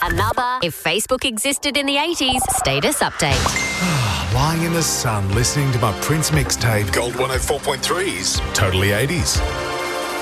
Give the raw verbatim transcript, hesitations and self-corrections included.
Another If Facebook Existed in the eighties status update. Lying in the sun listening to my Prince mixtape. Gold one oh four point three's Totally eighties.